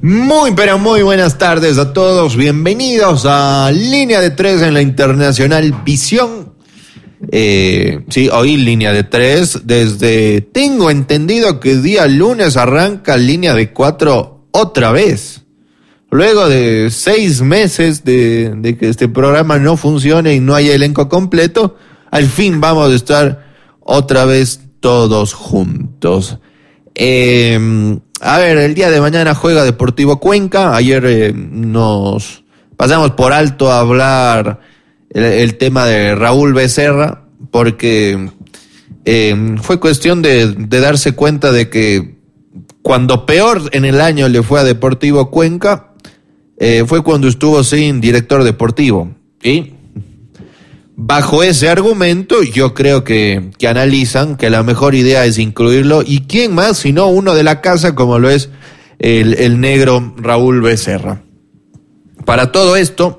Muy, pero muy buenas tardes a todos. Bienvenidos a Línea de Tres en la Internacional Visión. Sí, hoy Línea de Tres. Tengo entendido que día lunes arranca Línea de Cuatro otra vez. Luego de 6 meses de que este programa no funcione y no haya elenco completo, al fin vamos a estar otra vez todos juntos. A ver, el día de mañana juega Deportivo Cuenca. Ayer nos pasamos por alto a hablar el tema de Raúl Becerra, porque fue cuestión de darse cuenta de que cuando peor en el año le fue a Deportivo Cuenca, fue cuando estuvo sin director deportivo. ¿Sí? Bajo ese argumento, yo creo que analizan que la mejor idea es incluirlo, y quién más sino uno de la casa, como lo es el negro Raúl Becerra. Para todo esto,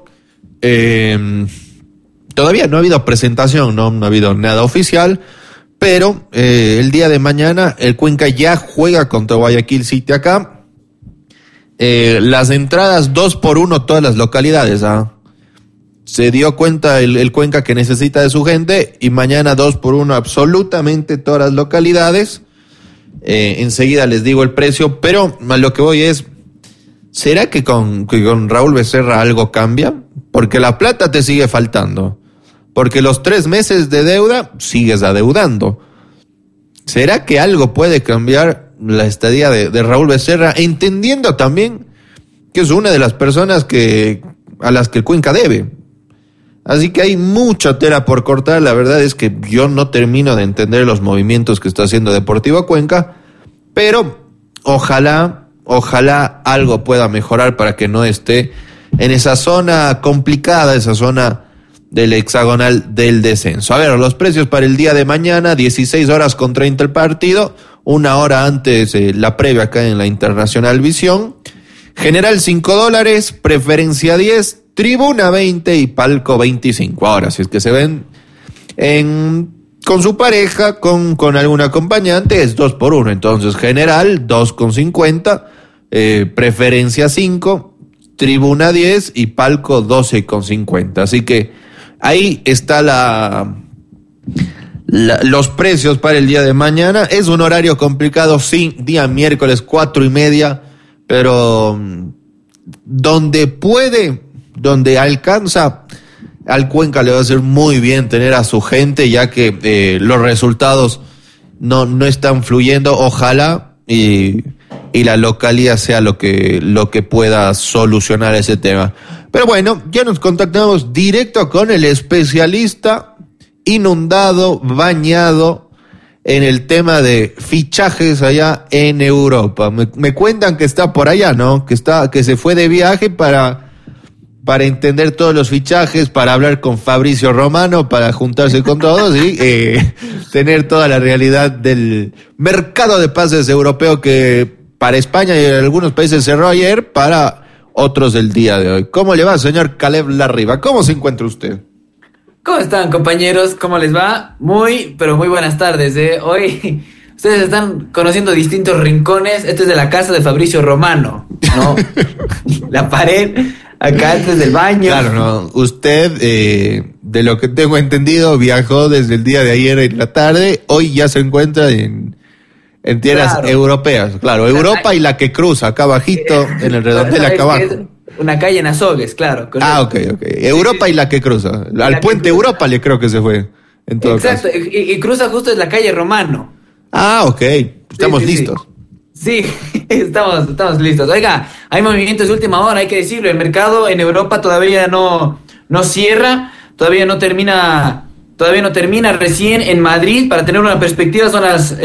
todavía no ha habido presentación, no ha habido nada oficial, pero el día de mañana el Cuenca ya juega contra Guayaquil City acá. Las entradas 2x1 todas las localidades, Se dio cuenta el Cuenca que necesita de su gente, y mañana 2x1 absolutamente todas las localidades. Enseguida les digo el precio, pero a lo que voy es, ¿será que con Raúl Becerra algo cambia? Porque la plata te sigue faltando, porque los 3 meses de deuda sigues adeudando. ¿Será que algo puede cambiar la estadía de Raúl Becerra, entendiendo también que es una de las personas a las que el Cuenca debe? Así que hay mucha tela por cortar. La verdad es que yo no termino de entender los movimientos que está haciendo Deportivo Cuenca, pero ojalá algo pueda mejorar para que no esté en esa zona complicada, esa zona del hexagonal del descenso. A ver, los precios para el día de mañana: 16:30 el partido, 1 hora antes la previa acá en la Internacional Visión. General $5, preferencia 10, tribuna 20 y palco 25. Ahora, si es que se ven con su pareja, con algún acompañante, es 2x1. Entonces, general 2,50, preferencia 5, tribuna 10 y palco 12,50. Así que ahí está los precios para el día de mañana. Es un horario complicado, sí, día miércoles 4:30, pero donde puede, donde alcanza, al Cuenca le va a hacer muy bien tener a su gente, ya que los resultados no están fluyendo. Ojalá y la localidad sea lo que pueda solucionar ese tema. Pero bueno, ya nos contactamos directo con el especialista inundado, bañado en el tema de fichajes allá en Europa. Me cuentan que está por allá, ¿no? Que se fue de viaje para entender todos los fichajes, para hablar con Fabrizio Romano, para juntarse con todos y tener toda la realidad del mercado de pases europeo, que para España y algunos países cerró ayer, para otros el día de hoy. ¿Cómo le va, señor Caleb Larriba? ¿Cómo se encuentra usted? ¿Cómo están, compañeros? ¿Cómo les va? Muy, pero muy buenas tardes, Hoy ustedes están conociendo distintos rincones. Este es de la casa de Fabrizio Romano, ¿no? La pared, acá antes del baño. Claro, no. Usted, de lo que tengo entendido, viajó desde el día de ayer en la tarde. Hoy ya se encuentra en tierras europeas. Claro, Europa y la que cruza, acá abajito, en el redondel, acá abajo. Una calle en Azogues, claro. Ok. Europa y la que cruza. Al puente Europa le creo que se fue, en todo exacto, caso. Y cruza justo en la calle Romano. Ok. Estamos listos. Sí, estamos listos. Oiga, hay movimientos de última hora, hay que decirlo. El mercado en Europa todavía no cierra, todavía no termina recién en Madrid. Para tener una perspectiva, son las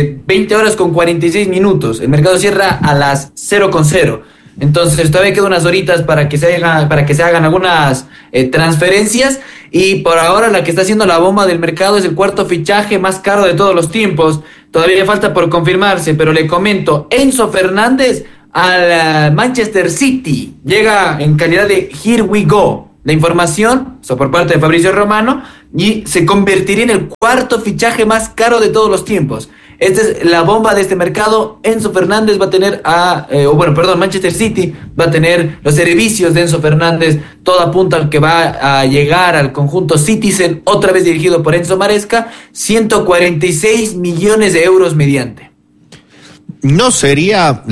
20:46. El mercado cierra a las 0:00. Entonces todavía quedan unas horitas para que se hagan algunas transferencias, y por ahora la que está haciendo la bomba del mercado es el cuarto fichaje más caro de todos los tiempos. Todavía falta por confirmarse, pero le comento: Enzo Fernández al Manchester City llega en calidad de Here We Go. La información, por parte de Fabrizio Romano, y se convertiría en el cuarto fichaje más caro de todos los tiempos. Esta es la bomba de este mercado. Enzo Fernández va a tener Manchester City va a tener los servicios de Enzo Fernández. Todo apunta al que va a llegar al conjunto Citizen, otra vez dirigido por Enzo Maresca, 146 millones de euros mediante. ¿No sería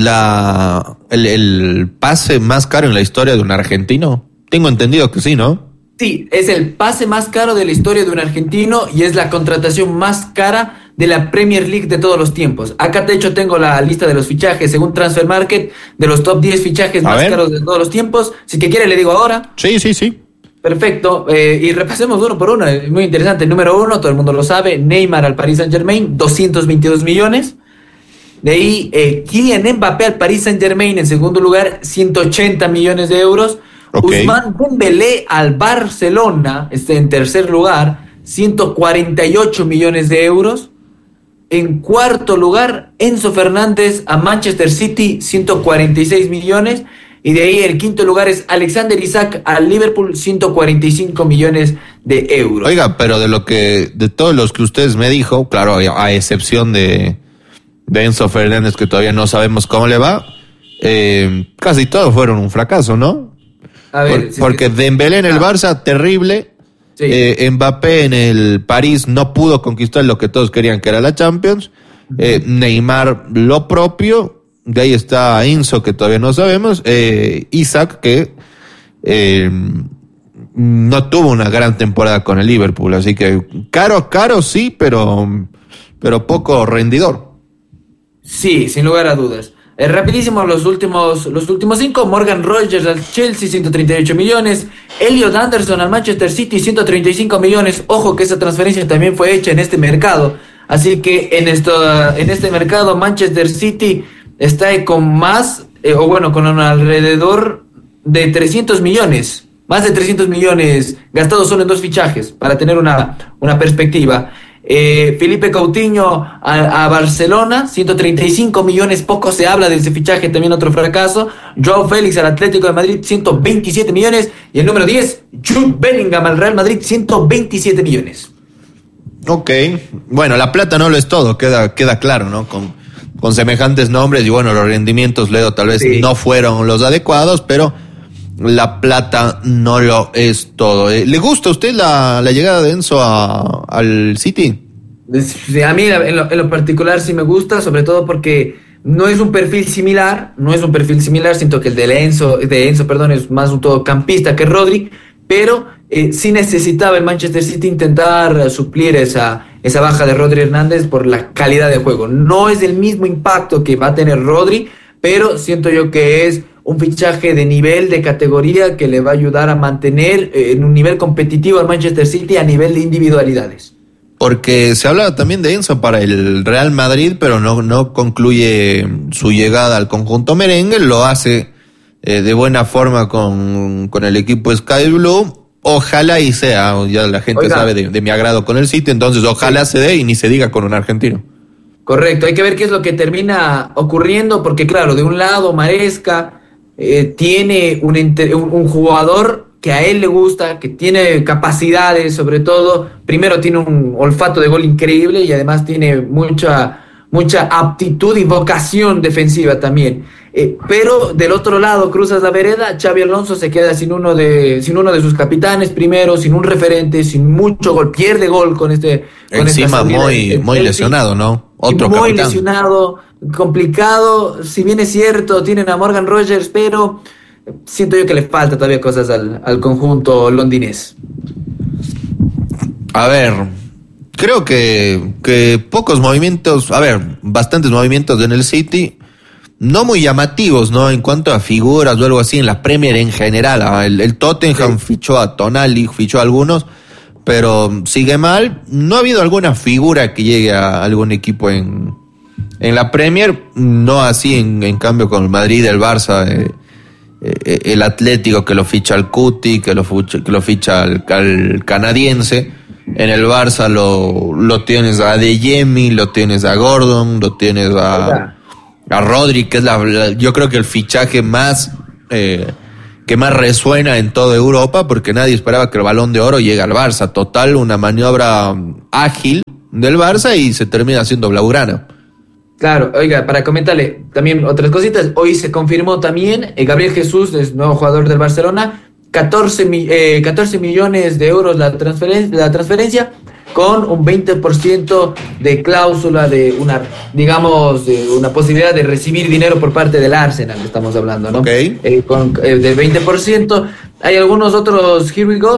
el pase más caro en la historia de un argentino? Tengo entendido que sí, ¿no? Sí, es el pase más caro de la historia de un argentino y es la contratación más cara de la Premier League de todos los tiempos. Acá de hecho tengo la lista de los fichajes según Transfer Market, de los top 10 fichajes más caros de todos los tiempos. Si que quiere le digo ahora. Sí. Perfecto, y repasemos uno por uno, es muy interesante. Número 1, todo el mundo lo sabe, Neymar al Paris Saint-Germain, 222 millones. De ahí, Kylian Mbappé al Paris Saint-Germain en segundo lugar, 180 millones de euros. Okay. Ousmane Dembélé al Barcelona, en tercer lugar, 148 millones de euros. En cuarto lugar, Enzo Fernández a Manchester City, 146 millones. Y de ahí el quinto lugar es Alexander Isak al Liverpool, 145 millones de euros. Oiga, pero de todos los que ustedes me dijo, claro, a excepción de Enzo Fernández, que todavía no sabemos cómo le va, casi todos fueron un fracaso, ¿no? A ver, porque Dembélé en el Barça, terrible. Sí. Mbappé en el París no pudo conquistar lo que todos querían, que era la Champions. Neymar lo propio. De ahí está Enzo, que todavía no sabemos. Isak, que no tuvo una gran temporada con el Liverpool. Así que caro sí, pero poco rendidor. Sí, sin lugar a dudas. Rapidísimo los últimos 5. Morgan Rogers al Chelsea, 138 millones. Elliot Anderson al Manchester City, 135 millones. Ojo que esa transferencia también fue hecha en este mercado. Así que en este mercado Manchester City está con con alrededor de 300 millones. Más de 300 millones gastados solo en 2 fichajes, para tener una perspectiva. Felipe Coutinho a Barcelona, 135 millones, poco se habla de ese fichaje, también otro fracaso. Joao Félix al Atlético de Madrid, 127 millones. Y el número 10, Jude Bellingham al Real Madrid, 127 millones. Ok, bueno, la plata no lo es todo, queda claro, ¿no? Con semejantes nombres y bueno, los rendimientos, Leo, tal vez no fueron los adecuados, pero la plata no lo es todo. ¿Le gusta a usted la llegada de Enzo al City? Sí, a mí en lo particular sí me gusta, sobre todo porque no es un perfil similar, siento que el de Enzo, es más un todocampista que Rodri, pero sí necesitaba el Manchester City intentar suplir esa baja de Rodri Hernández por la calidad de juego. No es el mismo impacto que va a tener Rodri, pero siento yo que es un fichaje de nivel, de categoría, que le va a ayudar a mantener en un nivel competitivo al Manchester City a nivel de individualidades. Porque se hablaba también de Enzo para el Real Madrid, pero no concluye su llegada al conjunto merengue, lo hace de buena forma con el equipo Sky Blue. Ojalá y sea, ya la gente sabe de mi agrado con el City, entonces ojalá se dé y ni se diga con un argentino. Correcto, hay que ver qué es lo que termina ocurriendo, porque claro, de un lado Maresca tiene un jugador que a él le gusta, que tiene capacidades, sobre todo, primero tiene un olfato de gol increíble y además tiene mucha aptitud y vocación defensiva también. Pero del otro lado cruzas la vereda, Xabi Alonso se queda sin uno de sus capitanes primero, sin un referente, sin mucho gol, pierde gol con encima muy lesionado, ¿no? Otro muy capitán. Lesionado, complicado, si bien es cierto, tienen a Morgan Rogers, pero siento yo que le falta todavía cosas al conjunto londinés. A ver, creo que pocos movimientos, bastantes movimientos en el City, no muy llamativos, ¿no? En cuanto a figuras o algo así en la Premier en general. El Tottenham fichó a Tonali, fichó a algunos, pero sigue mal. No ha habido alguna figura que llegue a algún equipo en la Premier, no así en cambio con el Madrid, el Barça, el Atlético que lo ficha al Cuti, que lo ficha al canadiense. En el Barça lo tienes a Adeyemi, lo tienes a Gordon, lo tienes a Rodri, que es yo creo que el fichaje más que más resuena en toda Europa, porque nadie esperaba que el Balón de Oro llegue al Barça. Total, una maniobra ágil del Barça y se termina haciendo blaugrana. Claro, oiga, para comentarle también otras cositas, hoy se confirmó también Gabriel Jesús, es nuevo jugador del Barcelona, 14 millones de euros la transferencia con un 20% de cláusula de una, digamos, de una posibilidad de recibir dinero por parte del Arsenal, estamos hablando, ¿no? Ok. Del 20%. Hay algunos otros, here we go,